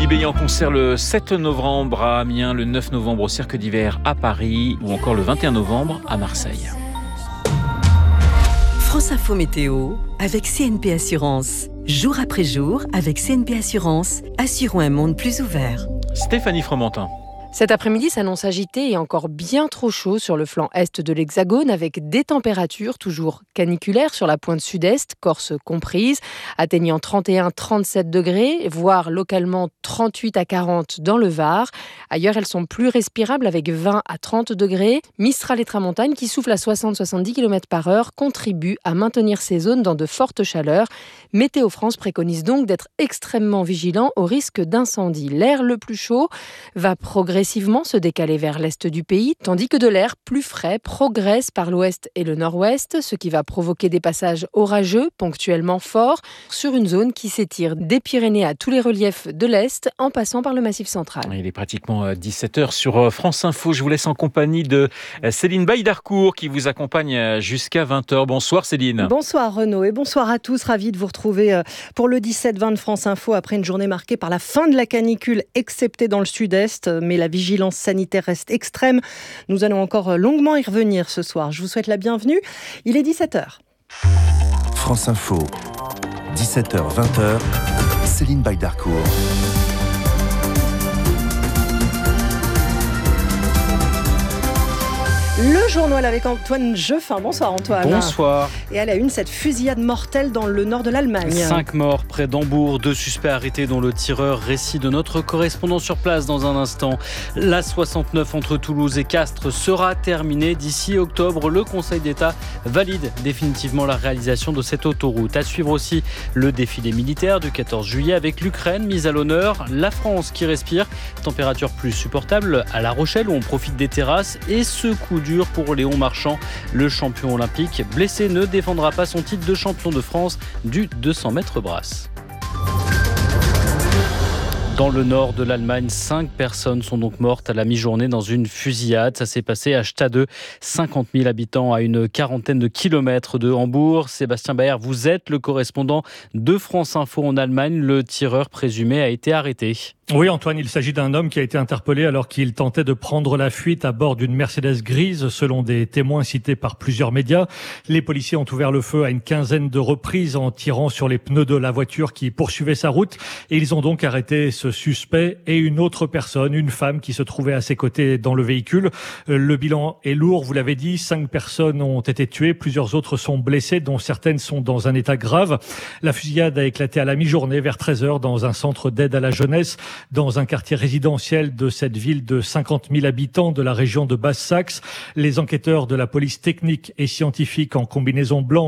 Lady Bay en concert le 7 novembre à Amiens, le 9 novembre au Cirque d'Hiver à Paris ou encore le 21 novembre à Marseille. France Info Météo avec CNP Assurance. Jour après jour, avec CNP Assurance, assurons un monde plus ouvert. Stéphanie Fromentin. Cet après-midi s'annonce agité et encore bien trop chaud sur le flanc est de l'Hexagone avec des températures toujours caniculaires sur la pointe sud-est, Corse comprise, atteignant 31-37 degrés, voire localement 38 à 40 dans le Var. Ailleurs, elles sont plus respirables avec 20 à 30 degrés. Mistral et tramontane qui soufflent à 60-70 km/h contribuent à maintenir ces zones dans de fortes chaleurs. Météo France préconise donc d'être extrêmement vigilant au risque d'incendie. L'air le plus chaud va progressivement se décaler vers l'est du pays, tandis que de l'air plus frais progresse par l'ouest et le nord-ouest, ce qui va provoquer des passages orageux, ponctuellement forts, sur une zone qui s'étire des Pyrénées à tous les reliefs de l'est, en passant par le Massif central. Il est pratiquement 17h sur France Info. Je vous laisse en compagnie de Céline Bailly-Darcourt qui vous accompagne jusqu'à 20h. Bonsoir Céline. Bonsoir Renaud et bonsoir à tous. Ravi de vous retrouver pour le 17-20 de France Info après une journée marquée par la fin de la canicule, excepté dans le sud-est, mais la vigilance sanitaire reste extrême. Nous allons encore longuement y revenir ce soir. Je vous souhaite la bienvenue. Il est 17h. France Info, 17h-20h, Céline Bailly-Darcourt. Le journal avec Antoine Jeuffin. Bonsoir Antoine. Bonsoir. Et à la une, cette fusillade mortelle dans le nord de l'Allemagne. 5 morts près d'Hambourg, 2 suspects arrêtés dont le tireur. Récit de notre correspondant sur place dans un instant. La 69 entre Toulouse et Castres sera terminée d'ici octobre. Le Conseil d'État valide définitivement la réalisation de cette autoroute. À suivre aussi le défilé militaire du 14 juillet avec l'Ukraine mise à l'honneur. La France qui respire. Température plus supportable à La Rochelle où on profite des terrasses. Et ce coup dur pour Léon Marchand. Le champion olympique blessé ne défendra pas son titre de champion de France du 200 mètres brasse. Dans le nord de l'Allemagne, 5 personnes sont donc mortes à la mi-journée dans une fusillade. Ça s'est passé à Stade, 50 000 habitants à une quarantaine de kilomètres de Hambourg. Sébastien Baer, vous êtes le correspondant de France Info en Allemagne. Le tireur présumé a été arrêté. Oui Antoine, il s'agit d'un homme qui a été interpellé alors qu'il tentait de prendre la fuite à bord d'une Mercedes grise, selon des témoins cités par plusieurs médias. Les policiers ont ouvert le feu à une quinzaine de reprises en tirant sur les pneus de la voiture qui poursuivait sa route. Et ils ont donc arrêté ce suspect et une autre personne, une femme qui se trouvait à ses côtés dans le véhicule. Le bilan est lourd, vous l'avez dit, 5 personnes ont été tuées, plusieurs autres sont blessées, dont certaines sont dans un état grave. La fusillade a éclaté à la mi-journée vers 13h dans un centre d'aide à la jeunesse, dans un quartier résidentiel de cette ville de 50 000 habitants de la région de Basse-Saxe. Les enquêteurs de la police technique et scientifique en combinaison blanche